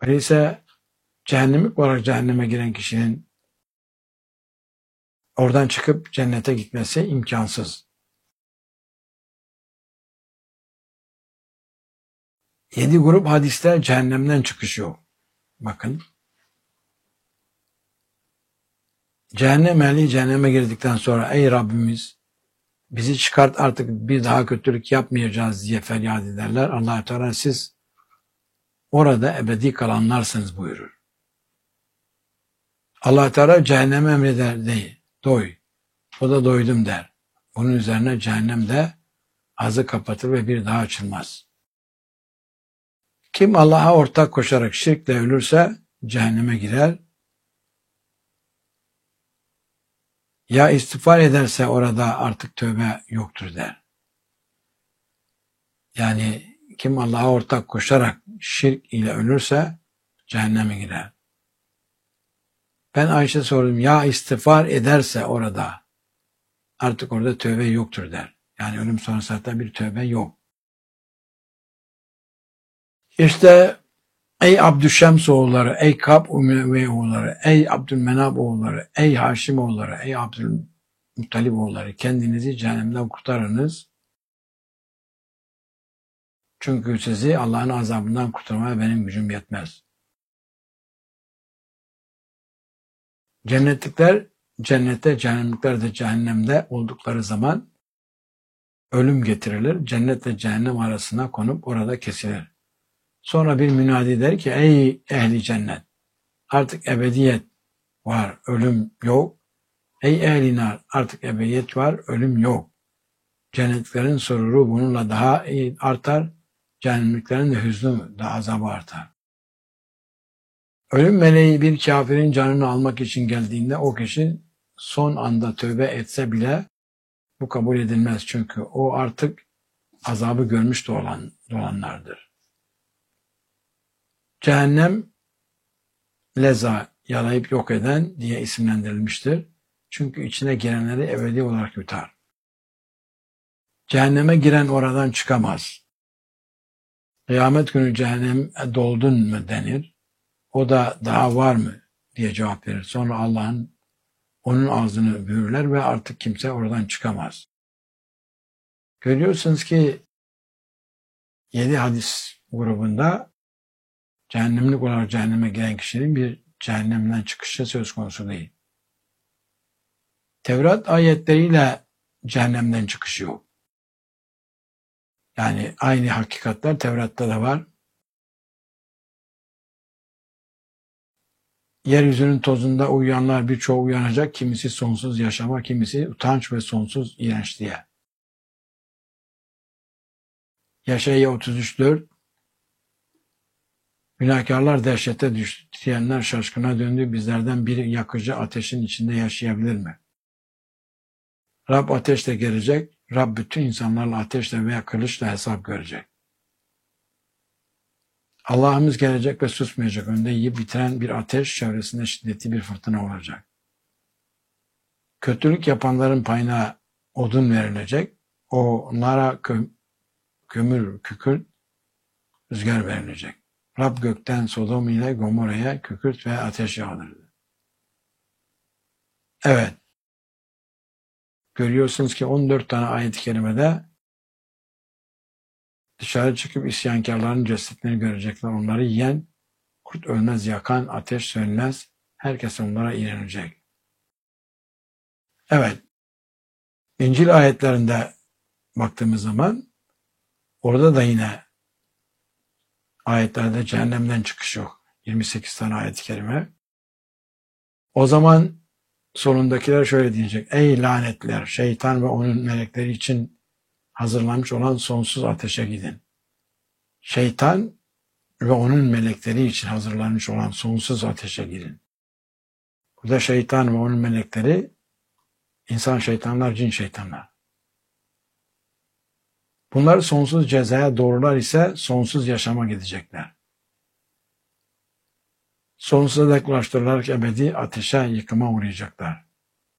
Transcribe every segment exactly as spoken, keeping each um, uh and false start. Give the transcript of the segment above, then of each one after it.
Öyleyse cehennemlik olarak cehenneme giren kişinin oradan çıkıp cennete gitmesi imkansız. Yedi grup hadisler cehennemden çıkışıyor. Bakın. Cehennem ehli cehenneme girdikten sonra ey Rabbimiz bizi çıkart artık bir daha kötülük yapmayacağız diye feryat ederler. Allah-u Teala siz orada ebedi kalanlarsınız buyurur. Allah-u Teala cehenneme emreder değil. Doy. O da doydum der. Bunun üzerine cehennem de ağzı kapatır ve bir daha açılmaz. Kim Allah'a ortak koşarak şirkle ölürse cehenneme girer. Ya istiğfar ederse orada artık tövbe yoktur der. Yani kim Allah'a ortak koşarak şirk ile ölürse cehenneme girer. Ben Ayşe sordum ya istiğfar ederse orada artık orada tövbe yoktur der. Yani ölüm sonrası hatta bir tövbe yok. İşte ey Abdüşşems oğulları, ey Kab Ümeyye oğulları, ey Abdülmenab oğulları, ey Haşim oğulları, ey Abdülmuttalib oğulları kendinizi cehennemden kurtarınız. Çünkü sizi Allah'ın azabından kurtarmaya benim gücüm yetmez. Cennetlikler cennette, cehennemlikler de cehennemde oldukları zaman ölüm getirilir. Cennetle cehennem arasına konup orada kesilir. Sonra bir münadi der ki ey ehli cennet artık ebediyet var, ölüm yok. Ey ehli nar artık ebediyet var, ölüm yok. Cennetliklerin sururu bununla daha iyi artar. Cehennemliklerin de hüznü, daha azabı artar. Ölüm meleği bir kafirin canını almak için geldiğinde o kişi son anda tövbe etse bile bu kabul edilmez. Çünkü o artık azabı görmüş dolan, dolanlardır. Cehennem leza, yalayıp yok eden diye isimlendirilmiştir. Çünkü içine girenleri ebedi olarak yutar. Cehenneme giren oradan çıkamaz. Kıyamet günü cehennem doldun mu denir. O da daha var mı diye cevap verir. Sonra Allah'ın onun ağzını mühürler ve artık kimse oradan çıkamaz. Görüyorsunuz ki yedi hadis grubunda cehennemlik olarak cehenneme giren kişinin bir cehennemden çıkışı söz konusu değil. Tevrat ayetleriyle cehennemden çıkışı yok. Yani aynı hakikatler Tevrat'ta da var. Yeryüzünün tozunda uyuyanlar birçoğu uyanacak. Kimisi sonsuz yaşama, kimisi utanç ve sonsuz iğrenç diye. Yaşaya otuz üç dört Günahkarlar dehşete düştü diyenler şaşkına döndü. Bizlerden biri yakıcı ateşin içinde yaşayabilir mi? Rab ateşle gelecek. Rab bütün insanlarla ateşle veya kılıçla hesap görecek. Allah'ımız gelecek ve susmayacak. Önde yiyip bitiren bir ateş, çevresinde şiddetli bir fırtına olacak. Kötülük yapanların payına odun verilecek. Onlara kömür, kükürt, rüzgar verilecek. Rab gökten Sodom ile Gomorra'ya kükürt ve ateş yağdırdı. Evet. Görüyorsunuz ki on dört tane ayet-i kerimede dışarı çıkıp isyankarların cesetlerini görecekler. Onları yiyen, kurt ölmez, yakan, ateş sönmez. Herkes onlara iğrenecek. Evet. İncil ayetlerinde baktığımız zaman orada da yine ayetlerde cehennemden çıkış yok. yirmi sekiz tane ayet-i kerime. O zaman sonundakiler şöyle diyecek. Ey lanetler, şeytan ve onun melekleri için hazırlanmış olan sonsuz ateşe gidin. Şeytan ve onun melekleri için hazırlanmış olan sonsuz ateşe gidin. Burada şeytan ve onun melekleri insan şeytanlar, cin şeytanlar. Bunlar sonsuz cezaya doğrular ise sonsuz yaşama gidecekler. Sonsuza dek ulaştırılarak ebedi ateşe yıkıma uğrayacaklar.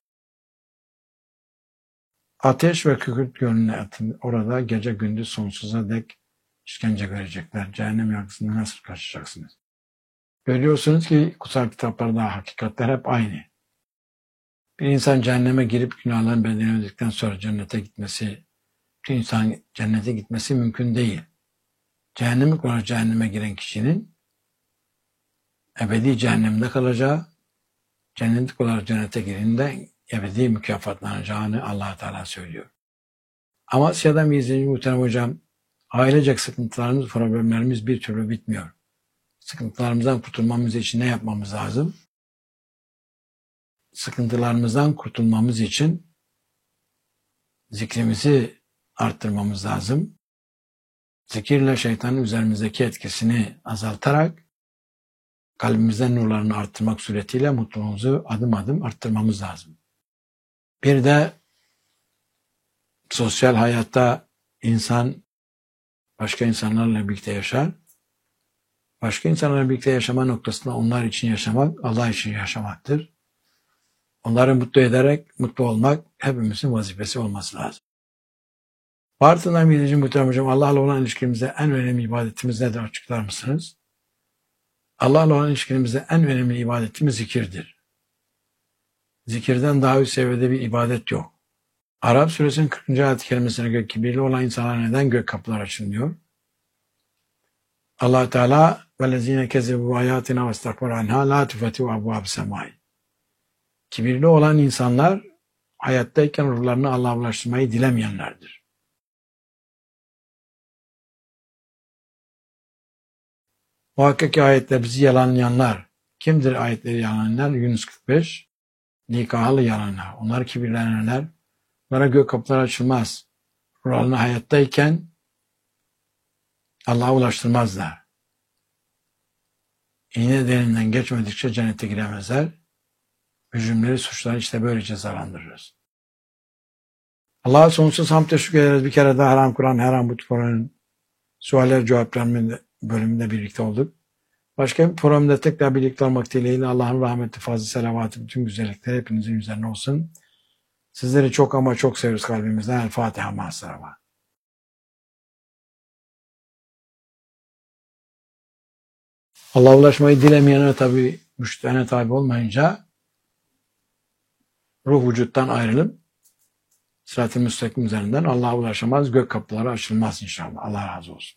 Ateş ve kükürt gölüne orada gece gündüz sonsuza dek işkence görecekler. Cehennem yargısından nasıl kaçacaksınız? Görüyorsunuz ki kutsal kitaplarda hakikatler hep aynı. Bir insan cehenneme girip günahların bedelini ödedikten sonra cennete gitmesi, bir insan cennete gitmesi mümkün değil. Cehennemlik olarak cehenneme giren kişinin ebedi cehennemde kalacağı, cennetlik olarak cennete girdiğinde ebedi mükafatlanacağını Allah Teala söylüyor. Amasya'dan bir izleyici muhterem hocam, ailecek sıkıntılarımız, problemlerimiz bir türlü bitmiyor. Sıkıntılarımızdan kurtulmamız için ne yapmamız lazım? Sıkıntılarımızdan kurtulmamız için zikrimizi arttırmamız lazım. Zikirle şeytanın üzerimizdeki etkisini azaltarak kalbimizden nurlarını arttırmak suretiyle mutluluğumuzu adım adım arttırmamız lazım. Bir de sosyal hayatta insan başka insanlarla birlikte yaşar. Başka insanlarla birlikte yaşama noktasında onlar için yaşamak, Allah için yaşamaktır. Onları mutlu ederek mutlu olmak hepimizin vazifesi olması lazım. Partından bir izleyicim muhterem hocam, Allah'la olan ilişkimizde en önemli ibadetimiz nedir, açıklar mısınız? Allah'la olan ilişkimizde en önemli ibadetimiz zikirdir. Zikirden daha üst seviyede bir ibadet yok. Arap suresinin kırkıncı ayet-i kerimesine göre kibirli olan insanlar neden gök kapılar açılmıyor? Allah Teala vellezine kezebu ayatina ve istakbaru anha la tufetihu abvab semai. Kibirli olan insanlar hayattayken ruhlarını Allah'a ulaştırmayı dilemeyenlerdir. Muhakkak ki ayetler bizi yalanlayanlar. Kimdir ayetleri yalanlayanlar? Yunus kırk beş. Nikahlı yalanlar. Onlar kibirlenenler. Onlara gök kapıları açılmaz. Ruhlarını hayattayken Allah'a ulaştırmazlar. İğne derinden geçmedikçe cennete giremezler. Mücrimleri, suçları işte böyle cezalandırırız. Allah'a sonsuz hamd teşekkür ederiz. Bir kere daha Haram Kur'an, her an bu programın sualler cevaplar bölümünde birlikte olduk. Başka bir programda tekrar birlikte olmak dileğiyle Allah'ın rahmeti, fazla selavatı, bütün güzellikleri hepinizin üzerine olsun. Sizleri çok ama çok seviyoruz kalbimizden. El Fatiha ma'as-salama. Allah'a ulaşmayı dilemeyene tabi müştehine tabi olmayınca ruh vücuttan ayrılıp sırat-ı müstakim üzerinden Allah'a ulaşamaz, gök kapıları açılmaz inşallah. Allah razı olsun.